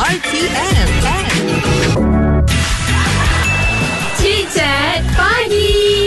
RTM Chit-chat Pagi.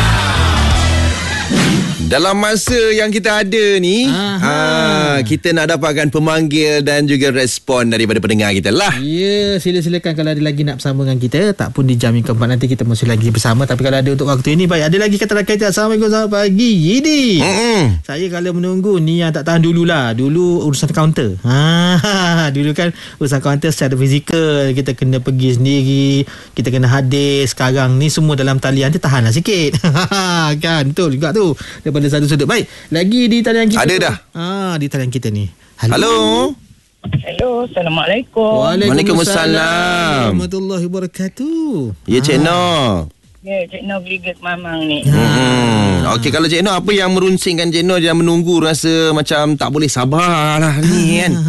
Dalam masa yang kita ada ni, kita nak dapatkan pemanggil dan juga respon daripada pendengar kita lah. Ya, sila-silakan kalau ada lagi nak bersama dengan kita. Tak pun di jam yang keempat nanti kita masih lagi bersama. Tapi kalau ada untuk waktu ini, baik, ada lagi kata rakyat. Assalamualaikum, selamat pagi. Yidi. Saya kalau menunggu ni yang tak tahan dululah. Dulu urusan kaunter. Dulu kan urusan kaunter secara fizikal. Kita kena pergi sendiri. Kita kena hadir. Sekarang ni semua dalam talian tu tahanlah sikit. Kan, betul juga tu. Daripada satu sudut. Baik, lagi di talian kita. Ada dah. Di talian kita ni. Halo. Hello, Assalamualaikum. Waalaikumsalam. Warahmatullahi wabarakatuh. Ya, Cik Noh. Ya, Cik Noh Brigat Mamang ni. Okey, kalau Cik Noh, apa yang merunsingkan Cik Noh dan menunggu rasa macam tak boleh sabar lah ni kan?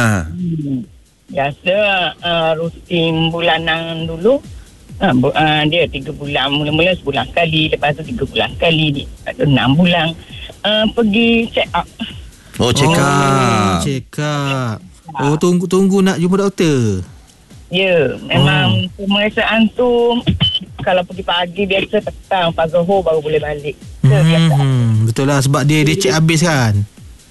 Biasa rutin bulanan dulu. Dia 3 bulan. Mula-mula sebulan sekali. Lepas tu 3 bulan sekali. Lepas tu 6 bulan. Pergi check up. Oh, check up. Check up. Oh, tunggu nak jumpa doktor. Ya, memang pemeriksaan tu kalau pergi pagi biasa, petang pagi baru boleh balik. Betul lah, sebab dia check habis kan.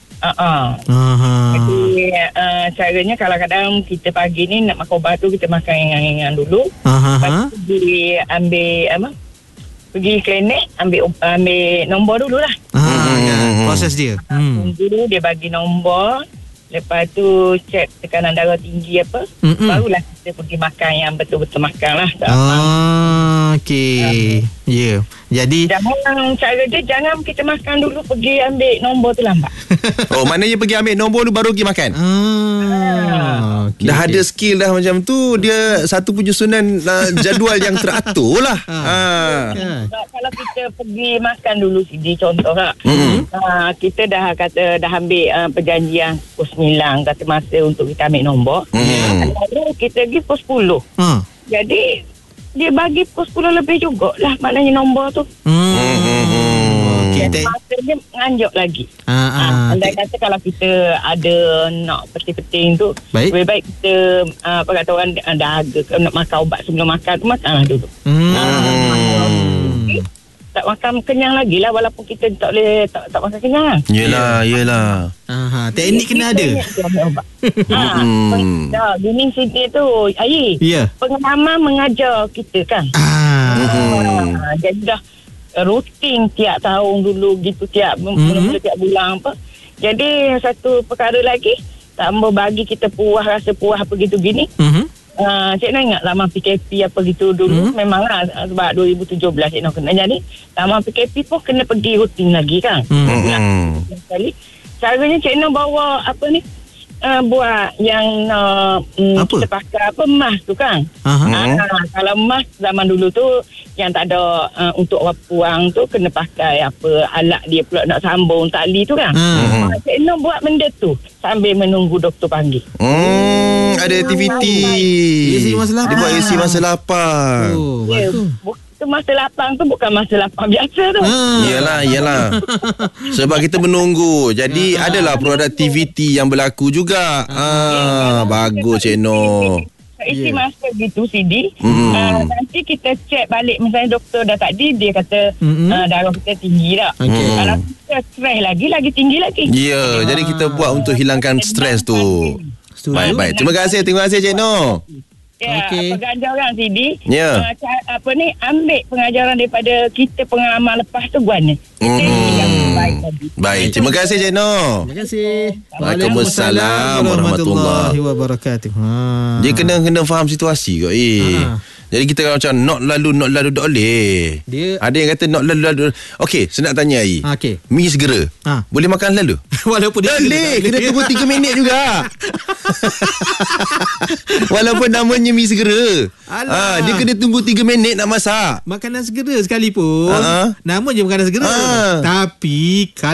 Jadi caranya kadang-kadang kita pagi ni nak makan ubat tu, kita makan ringan-ringan dulu. Lepas tu pergi ambil pergi klinik, ambil nombor dulu lah. Proses dia. Dulu dia bagi nombor. Lepas tu cek tekanan darah tinggi apa. Barulah kita pergi makan yang betul-betul makan lah. Okey. Ya. Jadi cara dia jangan kita makan dulu pergi ambil nombor tu lambat. Oh, maknanya pergi ambil nombor tu baru pergi makan. Okay, dah ada skill dah macam tu. Dia satu penyusunan jadual yang teratur lah. Kalau kita pergi makan dulu CD contoh lah. Kita dah ambil perjanjian pukul 9 kata masa untuk kita ambil nombor. Lalu kita pergi pukul 10. Jadi dia bagi pukul 10 lebih jugalah maknanya nombor tu. Maksudnya menganjak lagi. Andai kata kalau kita ada nak penting-penting tu, lebih baik kita kata orang dahaga nak makan ubat sebelum makan tu, makanlah dulu. Tak makan kenyang lagi lah, walaupun kita tak boleh tak makan kenyang kan. Yelah. Teknik kena ada. Gini sini tu pengalaman mengajar kita kan. Jadi dah rutin tiap tahun dulu gitu, tiap bulan apa. Jadi satu perkara lagi tambah bagi kita rasa puas apa gitu gini. Cik Noh ingat zaman PKP apa gitu dulu. Memanglah sebab 2017 Cik Noh kena jadi zaman PKP pun kena pergi rutin lagi kan. Sekali caranya Cik Noh bawa buat yang kita pakai emas tu kan. Kalau emas zaman dulu tu yang tak ada untuk orang puang tu kena pakai alat dia pula nak sambung tali tu kan. Cik Noh buat benda tu sambil menunggu doktor panggil. Ada aktiviti. Dia buat isi masa lapang. Itu masa lapang tu bukan masa lapang biasa tu. Yelah. Sebab kita menunggu. Jadi adalah produktiviti yang berlaku juga. Bagus Cik Noh. Isi masa gitu CD. Nanti kita cek balik, misalnya doktor dah tadi dia kata darah kita tinggi tak. Kalau kita stres lagi tinggi lagi. Jadi kita buat untuk hilangkan stres tu. Baik. Terima kasih Cik Noh. Pengajaran CD. Ambil pengajaran daripada kita, pengalaman lepas tu guna. Baik, terima kasih Cik Noh. Terima kasih. Waalaikumsalam warahmatullahi wabarakatuh. Dia kena faham situasi kot. Jadi kita macam not lalu tak boleh. Ada yang kata not lalu. Okey, saya nak tanya mi segera. Boleh makan lalu? Walaupun dia boleh, kena tunggu 3 minit juga. Walaupun namanya mi segera. Dia kena tunggu 3 minit nak masak. Makanan segera sekalipun. Nama je makanan segera. Tapi